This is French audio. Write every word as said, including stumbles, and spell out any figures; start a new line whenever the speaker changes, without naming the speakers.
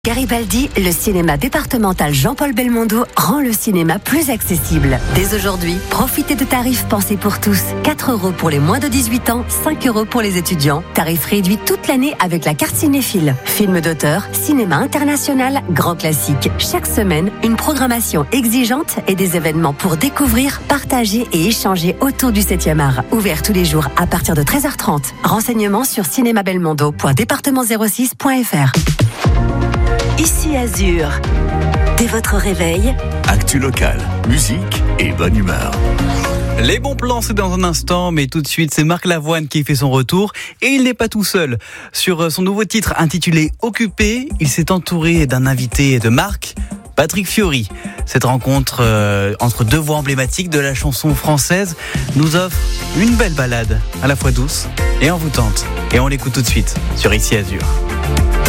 Garibaldi, le cinéma départemental Jean-Paul Belmondo rend le cinéma plus accessible. Dès aujourd'hui, profitez de tarifs pensés pour tous. quatre euros pour les moins de dix-huit ans, cinq euros pour les étudiants. Tarif réduit toute l'année avec la carte cinéphile. Films d'auteur, cinéma international, grand classique. Chaque semaine, une programmation exigeante et des événements pour découvrir, partager et échanger autour du septième art. Ouvert tous les jours à partir de treize heures trente. Renseignements sur cinémabelmondo point département zéro six point f r. Ici Azur. Dès votre réveil,
actu local, musique et bonne humeur.
Les bons plans, c'est dans un instant, mais tout de suite, c'est Marc Lavoine qui fait son retour. Et il n'est pas tout seul. Sur son nouveau titre intitulé « Occupé », il s'est entouré d'un invité de marque, Patrick Fiori. Cette rencontre euh, entre deux voix emblématiques de la chanson française nous offre une belle balade, à la fois douce et envoûtante. Et on l'écoute tout de suite sur Ici Azur.